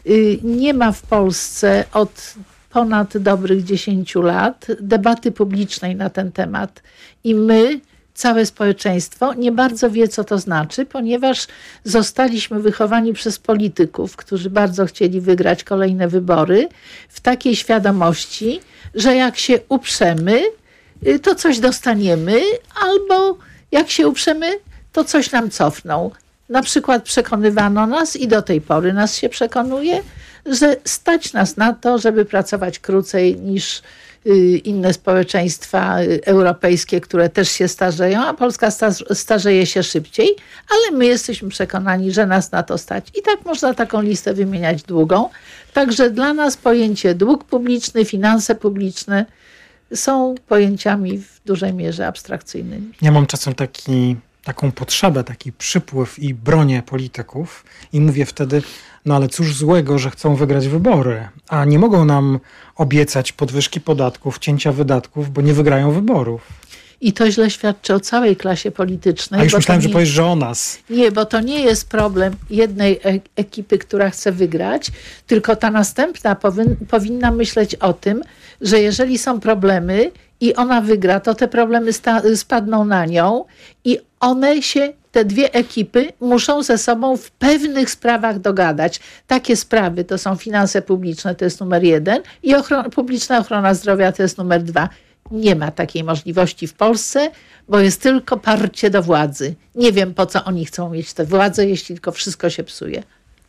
Nie ma w Polsce od ponad dobrych 10 lat debaty publicznej na ten temat. I my, całe społeczeństwo, nie bardzo wie, co to znaczy, ponieważ zostaliśmy wychowani przez polityków, którzy bardzo chcieli wygrać kolejne wybory, w takiej świadomości, że jak się uprzemy, to coś dostaniemy, albo jak się uprzemy, to coś nam cofną. Na przykład przekonywano nas, i do tej pory nas się przekonuje, że stać nas na to, żeby pracować krócej niż inne społeczeństwa europejskie, które też się starzeją, a Polska starzeje się szybciej, ale my jesteśmy przekonani, że nas na to stać. I tak można taką listę wymieniać długą. Także dla nas pojęcie dług publiczny, finanse publiczne są pojęciami w dużej mierze abstrakcyjnymi. Ja mam czasem taką potrzebę, taki przypływ i bronię polityków i mówię wtedy, no ale cóż złego, że chcą wygrać wybory, a nie mogą nam obiecać podwyżki podatków, cięcia wydatków, bo nie wygrają wyborów. I to źle świadczy o całej klasie politycznej. A już myślałem, że powiesz, że o nas. Nie, bo to nie jest problem jednej ekipy, która chce wygrać, tylko ta następna powinna myśleć o tym, że jeżeli są problemy i ona wygra, to te problemy spadną na nią i te dwie ekipy muszą ze sobą w pewnych sprawach dogadać. Takie sprawy to są finanse publiczne, to jest numer 1 i publiczna ochrona zdrowia to jest numer 2. Nie ma takiej możliwości w Polsce, bo jest tylko parcie do władzy. Nie wiem, po co oni chcą mieć tę władzę, jeśli tylko wszystko się psuje.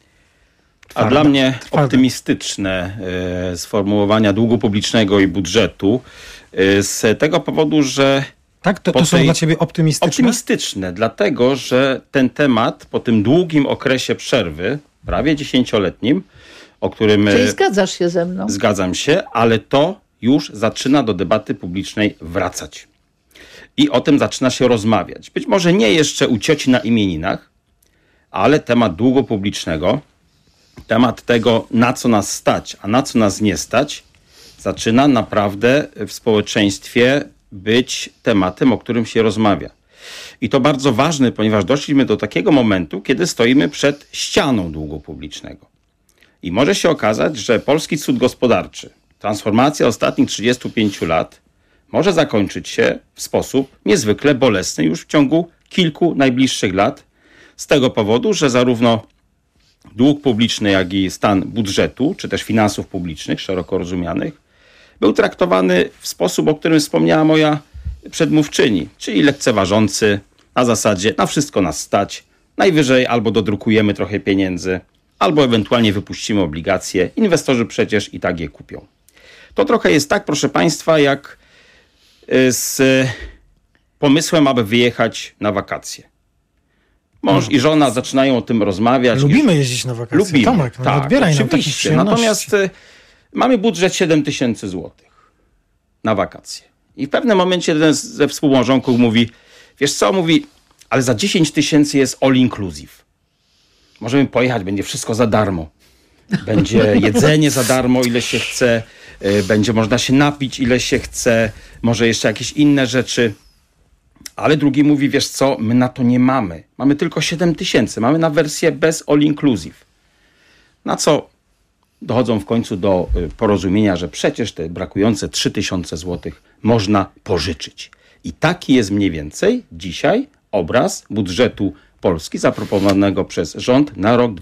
A dla mnie optymistyczne sformułowania długu publicznego i budżetu z tego powodu, że tak, to są dla ciebie optymistyczne? Optymistyczne, dlatego, że ten temat po tym długim okresie przerwy, prawie 10-letnim, o którym... Czyli zgadzasz się ze mną? Zgadzam się, ale to już zaczyna do debaty publicznej wracać. I o tym zaczyna się rozmawiać. Być może nie jeszcze u cioci na imieninach, ale temat długu publicznego, temat tego, na co nas stać, a na co nas nie stać, zaczyna naprawdę w społeczeństwie być tematem, o którym się rozmawia. I to bardzo ważne, ponieważ doszliśmy do takiego momentu, kiedy stoimy przed ścianą długu publicznego. I może się okazać, że polski cud gospodarczy, transformacja ostatnich 35 lat może zakończyć się w sposób niezwykle bolesny już w ciągu kilku najbliższych lat. Z tego powodu, że zarówno dług publiczny, jak i stan budżetu, czy też finansów publicznych, szeroko rozumianych, był traktowany w sposób, o którym wspomniała moja przedmówczyni, czyli lekceważący, na zasadzie na wszystko nas stać, najwyżej albo dodrukujemy trochę pieniędzy, albo ewentualnie wypuścimy obligacje, inwestorzy przecież i tak je kupią. To trochę jest tak, proszę Państwa, jak z pomysłem, aby wyjechać na wakacje. Mąż i żona zaczynają o tym rozmawiać. Lubimy jeździć na wakacje. Lubimy, Tomek, no tak, odbieraj nam takich przyjemności. Natomiast mamy budżet 7 000 złotych na wakacje. I w pewnym momencie jeden ze współmałżonków mówi, wiesz co, mówi, ale za 10 000 jest all inclusive. Możemy pojechać, będzie wszystko za darmo. Będzie jedzenie za darmo, ile się chce, będzie można się napić, ile się chce, może jeszcze jakieś inne rzeczy. Ale drugi mówi, wiesz co, my na to nie mamy. Mamy tylko 7 000, mamy na wersję bez all inclusive. Na co dochodzą w końcu do porozumienia, że przecież te brakujące 3000 złotych można pożyczyć. I taki jest mniej więcej dzisiaj obraz budżetu Polski zaproponowanego przez rząd na rok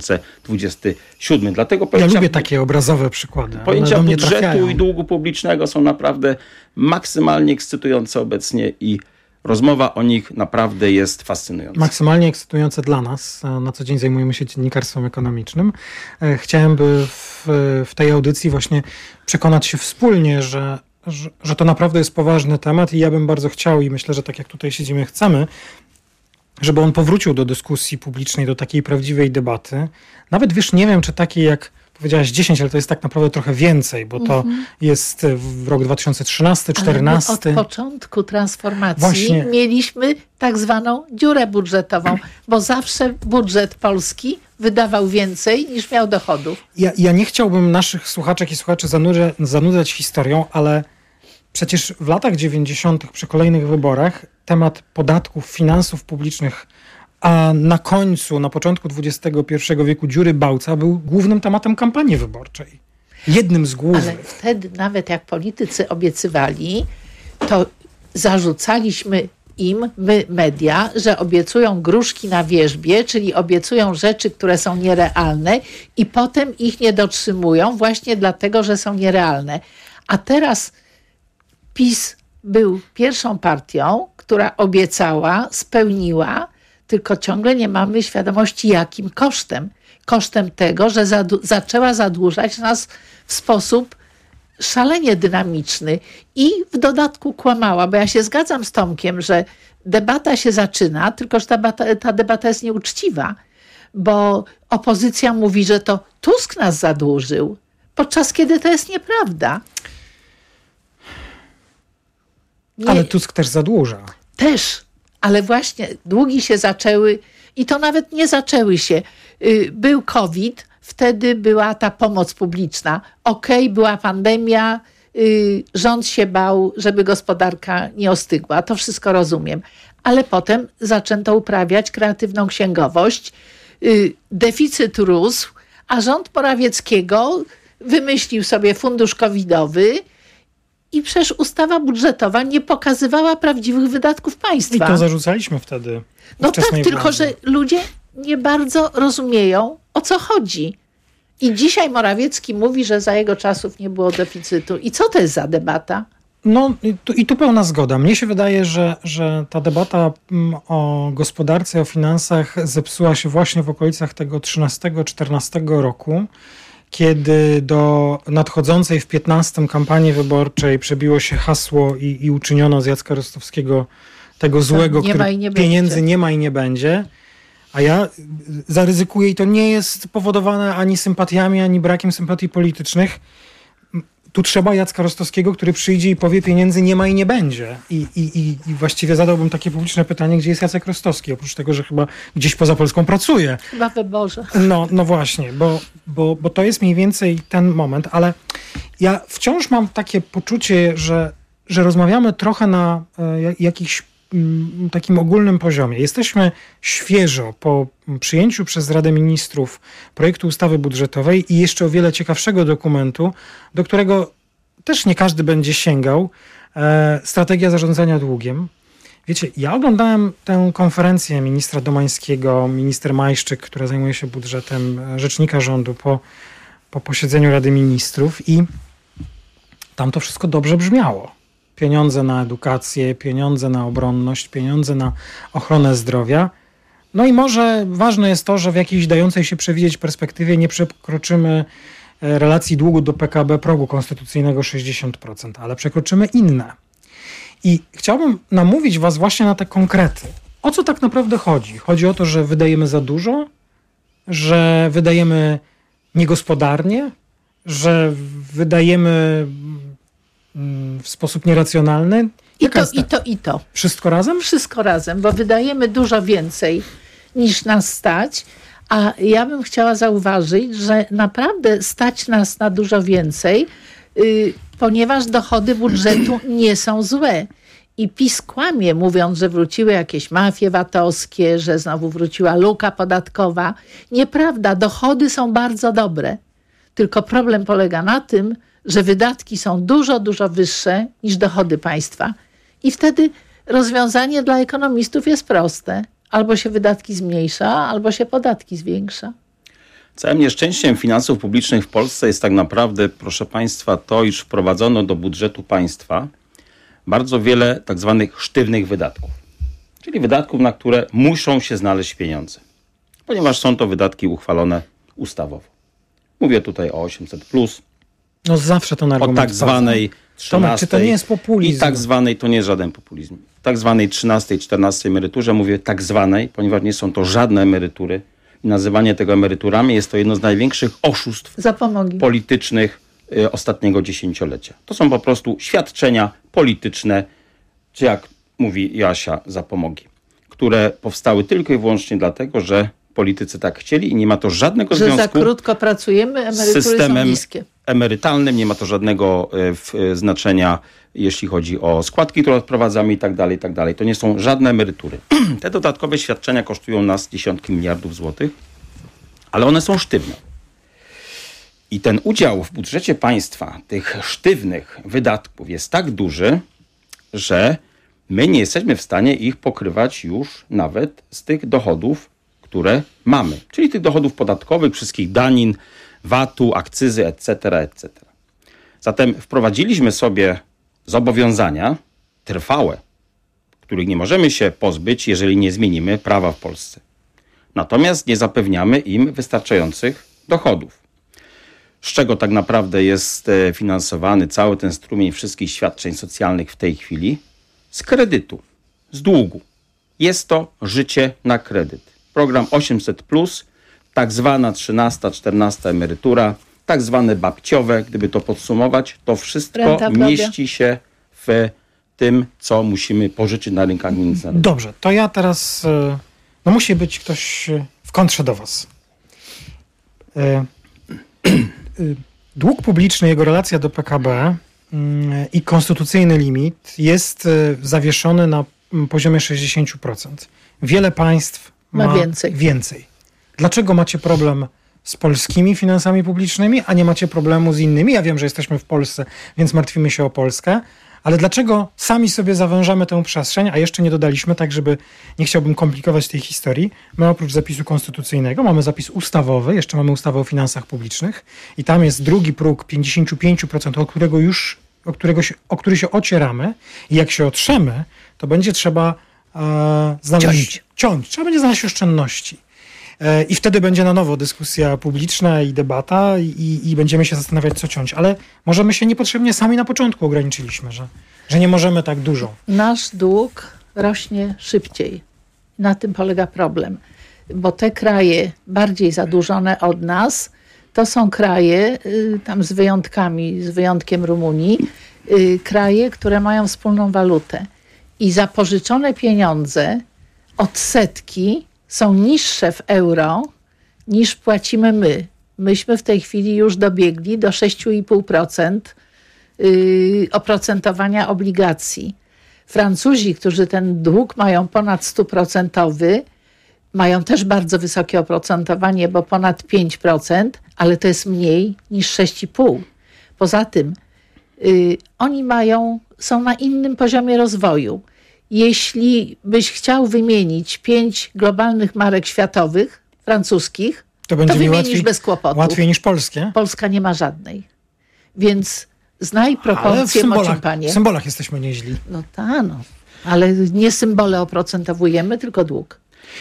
2027. Dlatego ja lubię takie obrazowe przykłady. Pojęcia budżetu i długu publicznego są naprawdę maksymalnie ekscytujące obecnie i rozmowa o nich naprawdę jest fascynująca. Maksymalnie ekscytujące dla nas. Na co dzień zajmujemy się dziennikarstwem ekonomicznym. Chciałem, by w tej audycji właśnie przekonać się wspólnie, że to naprawdę jest poważny temat i ja bym bardzo chciał i myślę, że tak jak tutaj siedzimy, chcemy, żeby on powrócił do dyskusji publicznej, do takiej prawdziwej debaty. Nawet wiesz, nie wiem, czy takiej jak powiedziałaś 10, ale to jest tak naprawdę trochę więcej, bo to jest w rok 2013-2014. Od początku transformacji mieliśmy tak zwaną dziurę budżetową, bo zawsze budżet polski wydawał więcej niż miał dochodów. Ja nie chciałbym naszych słuchaczek i słuchaczy zanudzać historią, ale przecież w latach 90. przy kolejnych wyborach temat podatków, finansów publicznych A na końcu, na początku XXI wieku dziury Bałca był głównym tematem kampanii wyborczej. Jednym z głównych. Ale wtedy nawet jak politycy obiecywali, to zarzucaliśmy im, my media, że obiecują gruszki na wierzbie, czyli obiecują rzeczy, które są nierealne i potem ich nie dotrzymują właśnie dlatego, że są nierealne. A teraz PiS był pierwszą partią, która obiecała, spełniła, tylko ciągle nie mamy świadomości jakim kosztem. Kosztem tego, że zaczęła zadłużać nas w sposób szalenie dynamiczny i w dodatku kłamała, bo ja się zgadzam z Tomkiem, że debata się zaczyna, tylko że ta debata jest nieuczciwa, bo opozycja mówi, że to Tusk nas zadłużył, podczas kiedy to jest nieprawda. Ale Tusk też zadłuża. Też, ale właśnie długi się zaczęły i to nawet nie zaczęły się. Był COVID, wtedy była ta pomoc publiczna. Była pandemia, rząd się bał, żeby gospodarka nie ostygła. To wszystko rozumiem. Ale potem zaczęto uprawiać kreatywną księgowość. Deficyt rósł, a rząd Morawieckiego wymyślił sobie fundusz covidowy i przecież ustawa budżetowa nie pokazywała prawdziwych wydatków państwa. I to zarzucaliśmy wtedy. No tak, tylko że ludzie nie bardzo rozumieją, o co chodzi. I dzisiaj Morawiecki mówi, że za jego czasów nie było deficytu. I co to jest za debata? No i tu pełna zgoda. Mnie się wydaje, że ta debata o gospodarce, o finansach zepsuła się właśnie w okolicach tego 13-14 roku, kiedy do nadchodzącej w 15 kampanii wyborczej przebiło się hasło i uczyniono z Jacka Rostowskiego tego złego, który pieniędzy nie ma i nie będzie. A ja zaryzykuję, i to nie jest powodowane ani sympatiami, ani brakiem sympatii politycznych. Tu trzeba Jacka Rostowskiego, który przyjdzie i powie, pieniędzy nie ma i nie będzie. I właściwie zadałbym takie publiczne pytanie, gdzie jest Jacek Rostowski, oprócz tego, że chyba gdzieś poza Polską pracuje. Chyba we Boże. No właśnie, bo to jest mniej więcej ten moment, ale ja wciąż mam takie poczucie, że rozmawiamy trochę na jakichś takim ogólnym poziomie. Jesteśmy świeżo po przyjęciu przez Radę Ministrów projektu ustawy budżetowej i jeszcze o wiele ciekawszego dokumentu, do którego też nie każdy będzie sięgał, strategia zarządzania długiem. Wiecie, ja oglądałem tę konferencję ministra Domańskiego, minister Majszczyk, która zajmuje się budżetem, rzecznika rządu po posiedzeniu Rady Ministrów i tam to wszystko dobrze brzmiało. Pieniądze na edukację, pieniądze na obronność, pieniądze na ochronę zdrowia. No i może ważne jest to, że w jakiejś dającej się przewidzieć perspektywie nie przekroczymy relacji długu do PKB progu konstytucyjnego 60%, ale przekroczymy inne. I chciałbym namówić was właśnie na te konkrety. O co tak naprawdę chodzi? Chodzi o to, że wydajemy za dużo, że wydajemy niegospodarnie, że wydajemy w sposób nieracjonalny. I to. Wszystko razem? Wszystko razem, bo wydajemy dużo więcej niż nas stać, a ja bym chciała zauważyć, że naprawdę stać nas na dużo więcej, ponieważ dochody budżetu nie są złe. I PiS kłamie, mówiąc, że wróciły jakieś mafie VAT-owskie, że znowu wróciła luka podatkowa. Nieprawda, dochody są bardzo dobre. Tylko problem polega na tym, że wydatki są dużo, dużo wyższe niż dochody państwa. I wtedy rozwiązanie dla ekonomistów jest proste. Albo się wydatki zmniejsza, albo się podatki zwiększa. Całym nieszczęściem finansów publicznych w Polsce jest tak naprawdę, proszę państwa, to, iż wprowadzono do budżetu państwa bardzo wiele tak zwanych sztywnych wydatków. Czyli wydatków, na które muszą się znaleźć pieniądze. Ponieważ są to wydatki uchwalone ustawowo. Mówię tutaj o 800+, no zawsze to na argument o tak zwanej 13. Tomek, czy to nie jest populizm? I tak zwanej, to nie jest żaden populizm. Tak zwanej 13 i 14 emeryturze, mówię tak zwanej, ponieważ nie są to żadne emerytury. I nazywanie tego emeryturami jest to jedno z największych oszustw politycznych ostatniego dziesięciolecia. To są po prostu świadczenia polityczne, czy jak mówi Joasia, zapomogi, które powstały tylko i wyłącznie dlatego, że politycy tak chcieli i nie ma to żadnego związku że za krótko pracujemy, emerytury z systemem są niskie. emerytalnym, nie ma to żadnego znaczenia, jeśli chodzi o składki, które odprowadzamy i tak dalej. To nie są żadne emerytury. Te dodatkowe świadczenia kosztują nas dziesiątki miliardów złotych, ale one są sztywne. I ten udział w budżecie państwa tych sztywnych wydatków jest tak duży, że my nie jesteśmy w stanie ich pokrywać już nawet z tych dochodów, które mamy. Czyli tych dochodów podatkowych, wszystkich danin, VAT-u, akcyzy, etc. Zatem wprowadziliśmy sobie zobowiązania trwałe, których nie możemy się pozbyć, jeżeli nie zmienimy prawa w Polsce. Natomiast nie zapewniamy im wystarczających dochodów. Z czego tak naprawdę jest finansowany cały ten strumień wszystkich świadczeń socjalnych w tej chwili? Z kredytu, z długu. Jest to życie na kredyt. Program 800+, tak zwana 13, 14 emerytura, tak zwane babciowe, gdyby to podsumować, to wszystko mieści się w tym, co musimy pożyczyć na rynkach międzynarodowych. Dobrze, to ja teraz, musi być ktoś w kontrze do was. Dług publiczny, jego relacja do PKB i konstytucyjny limit jest zawieszony na poziomie 60%. Wiele państw ma więcej. Dlaczego macie problem z polskimi finansami publicznymi, a nie macie problemu z innymi? Ja wiem, że jesteśmy w Polsce, więc martwimy się o Polskę, ale dlaczego sami sobie zawężamy tę przestrzeń, a jeszcze nie dodaliśmy, tak żeby nie chciałbym komplikować tej historii. My oprócz zapisu konstytucyjnego mamy zapis ustawowy, jeszcze mamy ustawę o finansach publicznych i tam jest drugi próg 55%, o który się ocieramy i jak się otrzemy, to będzie trzeba ciąć. Trzeba będzie znaleźć oszczędności. I wtedy będzie na nowo dyskusja publiczna i debata i będziemy się zastanawiać, co ciąć. Ale może my się niepotrzebnie sami na początku ograniczyliśmy, że nie możemy tak dużo. Nasz dług rośnie szybciej. Na tym polega problem. Bo te kraje bardziej zadłużone od nas, to są kraje, tam z wyjątkiem Rumunii, kraje, które mają wspólną walutę. I zapożyczone pieniądze, odsetki są niższe w euro niż płacimy my. Myśmy w tej chwili już dobiegli do 6,5% oprocentowania obligacji. Francuzi, którzy ten dług mają ponad 100%, mają też bardzo wysokie oprocentowanie, bo ponad 5%, ale to jest mniej niż 6,5%. Poza tym oni są na innym poziomie rozwoju. Jeśli byś chciał wymienić 5 globalnych marek światowych, francuskich, to wymienisz bez kłopotu. Łatwiej niż polskie. Polska nie ma żadnej. Więc znaj proporcje, panie. W symbolach jesteśmy nieźli. No tak, ale nie symbole oprocentowujemy, tylko dług.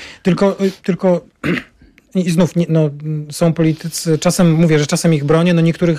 Tylko i znów są politycy, czasem ich bronię,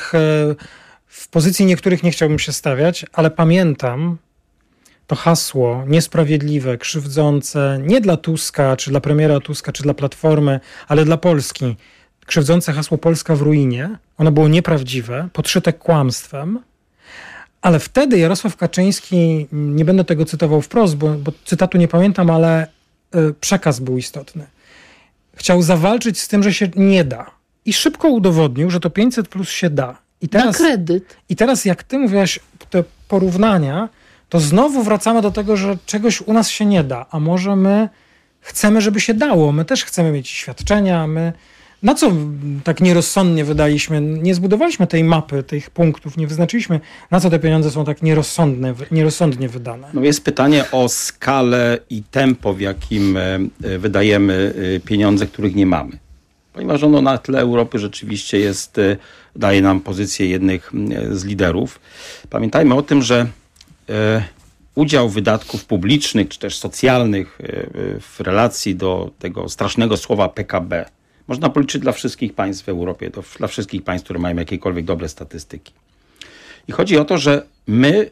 w pozycji niektórych nie chciałbym się stawiać, ale pamiętam to hasło niesprawiedliwe, krzywdzące, nie dla Tuska, czy dla premiera Tuska, czy dla Platformy, ale dla Polski. Krzywdzące hasło Polska w ruinie. Ono było nieprawdziwe, podszyte kłamstwem, ale wtedy Jarosław Kaczyński, nie będę tego cytował wprost, bo cytatu nie pamiętam, ale przekaz był istotny. Chciał zawalczyć z tym, że się nie da. I szybko udowodnił, że to 500+ się da. Na kredyt. I teraz jak ty mówiłaś te porównania, to znowu wracamy do tego, że czegoś u nas się nie da, a może my chcemy, żeby się dało. My też chcemy mieć świadczenia. Na co tak nierozsądnie wydaliśmy? Nie zbudowaliśmy tej mapy, tych punktów, nie wyznaczyliśmy, na co te pieniądze są tak nierozsądnie wydane. Jest pytanie o skalę i tempo, w jakim wydajemy pieniądze, których nie mamy. Ponieważ ono na tle Europy rzeczywiście daje nam pozycję jednych z liderów. Pamiętajmy o tym, że udział wydatków publicznych czy też socjalnych w relacji do tego strasznego słowa PKB można policzyć dla wszystkich państw w Europie, dla wszystkich państw, które mają jakiekolwiek dobre statystyki. I chodzi o to, że my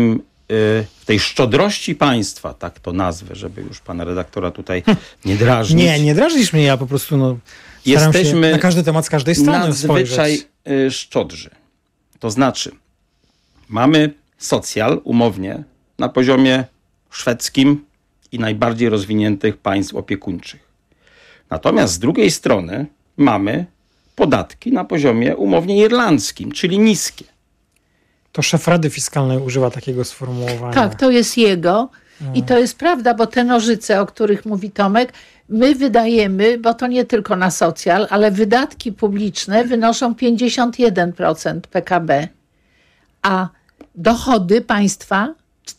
w tej szczodrości państwa, tak to nazwę, żeby już pana redaktora tutaj nie drażnić. Nie drażnisz mnie, ja po prostu jesteśmy na każdy temat z każdej strony nadzwyczaj szczodrzy. To znaczy, mamy socjal umownie na poziomie szwedzkim i najbardziej rozwiniętych państw opiekuńczych. Natomiast z drugiej strony mamy podatki na poziomie umownie irlandzkim, czyli niskie. To szef Rady Fiskalnej używa takiego sformułowania. Tak, to jest jego i to jest prawda, bo te nożyce, o których mówi Tomek, my wydajemy, bo to nie tylko na socjal, ale wydatki publiczne wynoszą 51% PKB, a dochody państwa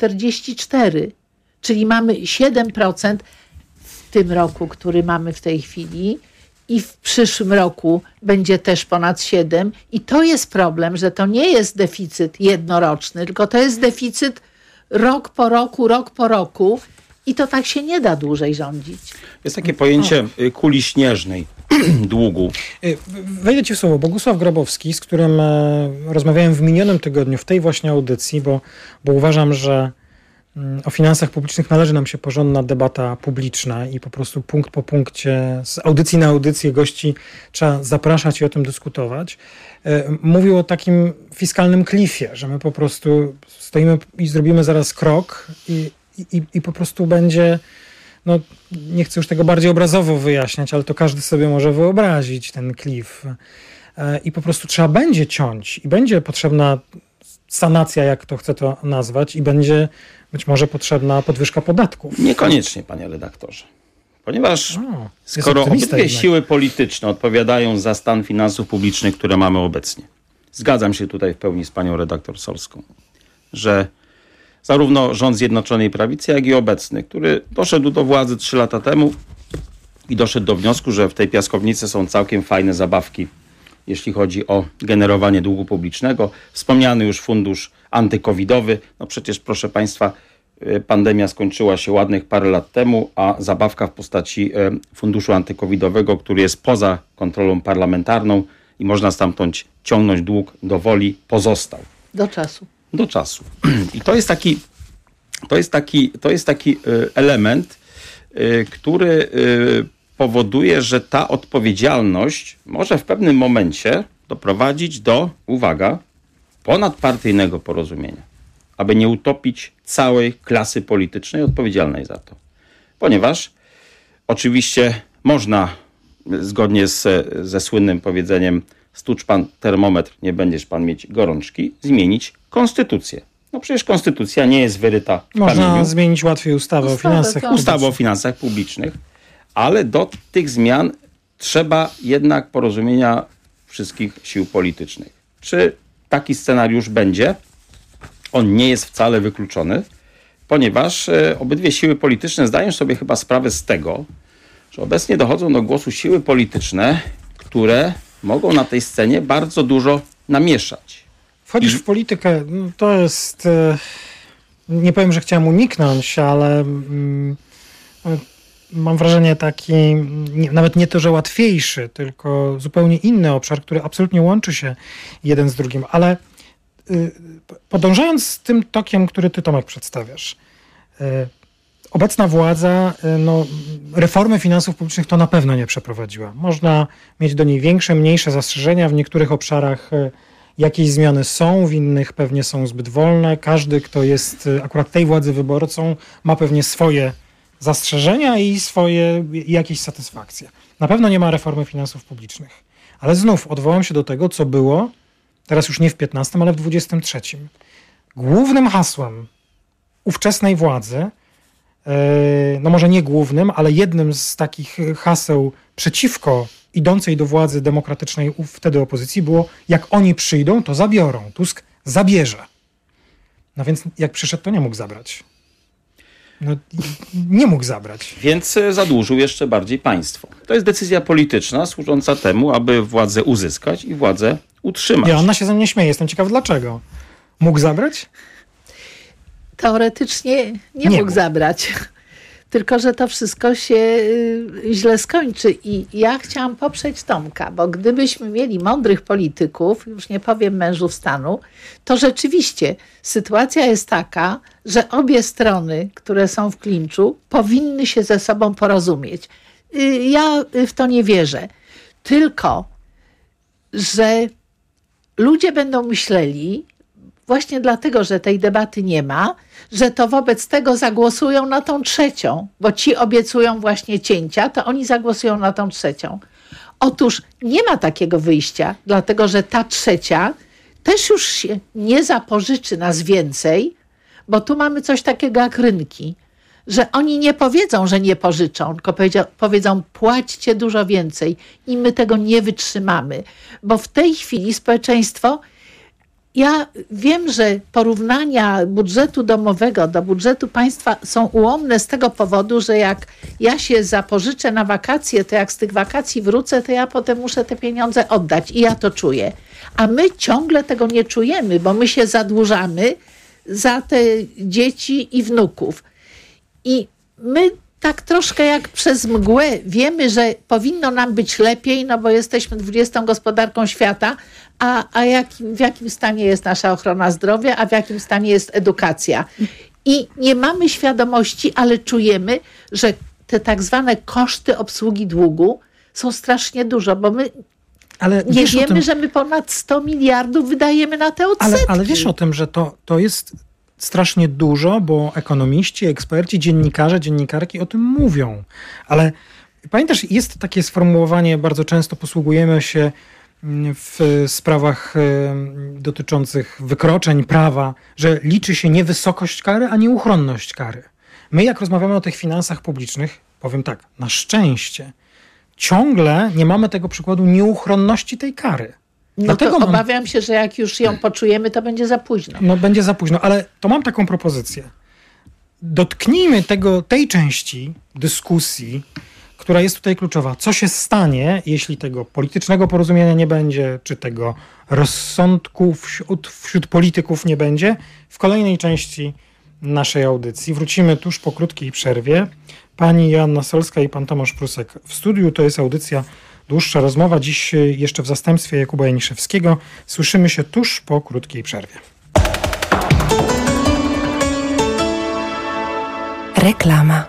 44%, czyli mamy 7% w tym roku, który mamy w tej chwili, i w przyszłym roku będzie też ponad 7. I to jest problem, że to nie jest deficyt jednoroczny, tylko to jest deficyt rok po roku i to tak się nie da dłużej rządzić. Jest takie pojęcie kuli śnieżnej długu. Wejdę ci w słowo. Bogusław Grabowski, z którym rozmawiałem w minionym tygodniu w tej właśnie audycji, bo uważam, że o finansach publicznych należy nam się porządna debata publiczna i po prostu punkt po punkcie, z audycji na audycję gości trzeba zapraszać i o tym dyskutować. Mówił o takim fiskalnym klifie, że my po prostu stoimy i zrobimy zaraz krok i po prostu będzie, no nie chcę już tego bardziej obrazowo wyjaśniać, ale to każdy sobie może wyobrazić ten klif. I po prostu trzeba będzie ciąć i będzie potrzebna sanacja, jak to chcę to nazwać, i będzie być może potrzebna podwyżka podatków. Niekoniecznie, panie redaktorze. Ponieważ skoro obydwie siły polityczne odpowiadają za stan finansów publicznych, które mamy obecnie, zgadzam się tutaj w pełni z panią redaktor Solską, że zarówno rząd Zjednoczonej Prawicy, jak i obecny, który doszedł do władzy 3 lata temu i doszedł do wniosku, że w tej piaskownicy są całkiem fajne zabawki, jeśli chodzi o generowanie długu publicznego. Wspomniany już fundusz antykowidowy. No przecież, proszę państwa, pandemia skończyła się ładnych parę lat temu, a zabawka w postaci funduszu antykowidowego, który jest poza kontrolą parlamentarną i można stamtąd ciągnąć dług do woli, pozostał. Do czasu. Do czasu. I to jest taki element, który powoduje, że ta odpowiedzialność może w pewnym momencie doprowadzić do, uwaga, ponadpartyjnego porozumienia, aby nie utopić całej klasy politycznej odpowiedzialnej za to. Ponieważ oczywiście można, zgodnie ze słynnym powiedzeniem stucz pan termometr, nie będziesz pan mieć gorączki, zmienić konstytucję. No przecież konstytucja nie jest wyryta w Można kamieniu. zmienić łatwiej ustawę o finansach publicznych. Ustawę o finansach publicznych, ale do tych zmian trzeba jednak porozumienia wszystkich sił politycznych. Czy taki scenariusz będzie? On nie jest wcale wykluczony, ponieważ obydwie siły polityczne zdają sobie chyba sprawę z tego, że obecnie dochodzą do głosu siły polityczne, które mogą na tej scenie bardzo dużo namieszać. Wchodzisz w politykę, to jest, nie powiem, że chciałem uniknąć, ale mam wrażenie taki, nawet nie to, że łatwiejszy, tylko zupełnie inny obszar, który absolutnie łączy się jeden z drugim, ale podążając tym tokiem, który ty, Tomek, przedstawiasz, obecna władza reformy finansów publicznych to na pewno nie przeprowadziła. Można mieć do niej większe, mniejsze zastrzeżenia. W niektórych obszarach jakieś zmiany są, w innych pewnie są zbyt wolne. Każdy, kto jest akurat tej władzy wyborcą, ma pewnie swoje zastrzeżenia i swoje jakieś satysfakcje. Na pewno nie ma reformy finansów publicznych. Ale znów odwołam się do tego, co było, teraz już nie w 15, ale w 23. Głównym hasłem ówczesnej władzy, no może nie głównym, ale jednym z takich haseł przeciwko idącej do władzy demokratycznej wtedy opozycji było: jak oni przyjdą, to zabiorą. Tusk zabierze. No więc jak przyszedł, to nie mógł zabrać. No, nie mógł zabrać. Więc zadłużył jeszcze bardziej państwo. To jest decyzja polityczna służąca temu, aby władzę uzyskać i władzę utrzymać. Joanna się ze mnie śmieje. Jestem ciekaw, dlaczego. Mógł zabrać? Teoretycznie nie mógł zabrać. Tylko że to wszystko się źle skończy. I ja chciałam poprzeć Tomka, bo gdybyśmy mieli mądrych polityków, już nie powiem mężów stanu, to rzeczywiście sytuacja jest taka, że obie strony, które są w klinczu, powinny się ze sobą porozumieć. Ja w to nie wierzę. Tylko, że ludzie będą myśleli, właśnie dlatego, że tej debaty nie ma, że to wobec tego zagłosują na tą trzecią, bo ci obiecują właśnie cięcia, to oni zagłosują na tą trzecią. Otóż nie ma takiego wyjścia, dlatego że ta trzecia też już się nie zapożyczy nas więcej, bo tu mamy coś takiego jak rynki, że oni nie powiedzą, że nie pożyczą, tylko powiedzą płaćcie dużo więcej i my tego nie wytrzymamy. Bo w tej chwili społeczeństwo, ja wiem, że porównania budżetu domowego do budżetu państwa są ułomne z tego powodu, że jak ja się zapożyczę na wakacje, to jak z tych wakacji wrócę, to ja potem muszę te pieniądze oddać i ja to czuję. A my ciągle tego nie czujemy, bo my się zadłużamy za te dzieci i wnuków. I my tak troszkę jak przez mgłę wiemy, że powinno nam być lepiej, no bo jesteśmy 20. gospodarką świata, a w jakim stanie jest nasza ochrona zdrowia, a w jakim stanie jest edukacja. I nie mamy świadomości, ale czujemy, że te tak zwane koszty obsługi długu są strasznie dużo, bo my nie wiemy, że my ponad 100 miliardów wydajemy na te odsetki. Ale wiesz o tym, że to jest strasznie dużo, bo ekonomiści, eksperci, dziennikarze, dziennikarki o tym mówią. Ale pamiętasz, jest takie sformułowanie, bardzo często posługujemy się w sprawach dotyczących wykroczeń prawa, że liczy się nie wysokość kary, a nie uchronność kary. My jak rozmawiamy o tych finansach publicznych, powiem tak, na szczęście, ciągle nie mamy tego przykładu nieuchronności tej kary. No Dlatego to obawiam się, że jak już ją poczujemy, to będzie za późno. No będzie za późno, ale to mam taką propozycję. Dotknijmy tej części dyskusji, która jest tutaj kluczowa. Co się stanie, jeśli tego politycznego porozumienia nie będzie, czy tego rozsądku wśród polityków nie będzie, w kolejnej części naszej audycji. Wrócimy tuż po krótkiej przerwie. Pani Joanna Solska i pan Tomasz Prusek w studiu. To jest audycja Dłuższa Rozmowa. Dziś jeszcze w zastępstwie Jakuba Janiszewskiego. Słyszymy się tuż po krótkiej przerwie. Reklama.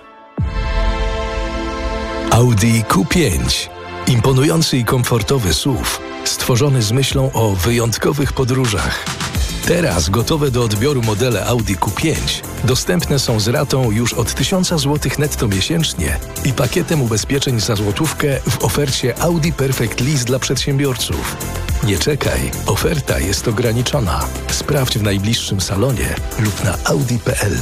Audi Q5. Imponujący i komfortowy SUV, stworzony z myślą o wyjątkowych podróżach. Teraz gotowe do odbioru modele Audi Q5 dostępne są z ratą już od 1000 zł netto miesięcznie i pakietem ubezpieczeń za złotówkę w ofercie Audi Perfect Lease dla przedsiębiorców. Nie czekaj, oferta jest ograniczona. Sprawdź w najbliższym salonie lub na audi.pl.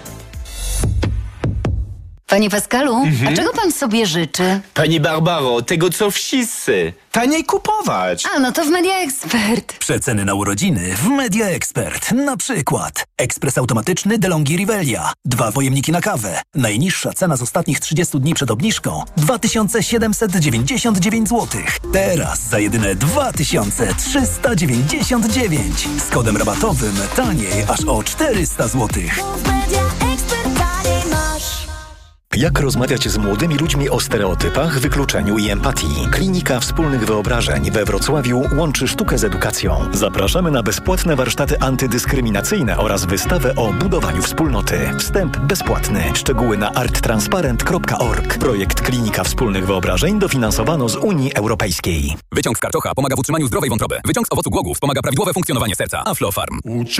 Panie Pascalu, a czego pan sobie życzy? Pani Barbaro, tego co wszyscy. Taniej kupować. A, no to w Media Expert. Przeceny na urodziny w Media Expert. Na przykład ekspres automatyczny DeLonghi Rivelia. 2 pojemniki na kawę. Najniższa cena z ostatnich 30 dni przed obniżką 2799 zł. Teraz za jedyne 2399. Z kodem rabatowym taniej aż o 400 zł. Jak rozmawiać z młodymi ludźmi o stereotypach, wykluczeniu i empatii? Klinika Wspólnych Wyobrażeń we Wrocławiu łączy sztukę z edukacją. Zapraszamy na bezpłatne warsztaty antydyskryminacyjne oraz wystawę o budowaniu wspólnoty. Wstęp bezpłatny. Szczegóły na arttransparent.org. Projekt Klinika Wspólnych Wyobrażeń dofinansowano z Unii Europejskiej. Wyciąg z karczocha pomaga w utrzymaniu zdrowej wątroby. Wyciąg z owocu głogów wspomaga prawidłowe funkcjonowanie serca. Aflofarm.